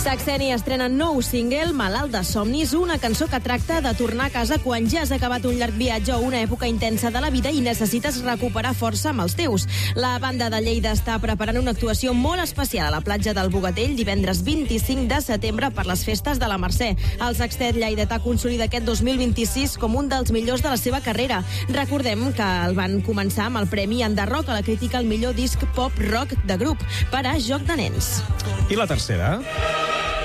Saxeni estrena nou single, Malalt de somnis, una cançó que tracta de tornar a casa quan ja has acabat un llarg viatge o una època intensa de la vida i necessites recuperar força amb els teus. La banda de Lleida està preparant una actuació molt especial a la platja del Bogatell divendres 25 de setembre per les festes de la Mercè. El sextet lleidatà consolida aquest 2026 com un dels millors de la seva carrera. Recordem que el van començar amb el Premi Enderrock a la crítica al millor disc pop-rock de grup per a Joc de Nens. I la tercera?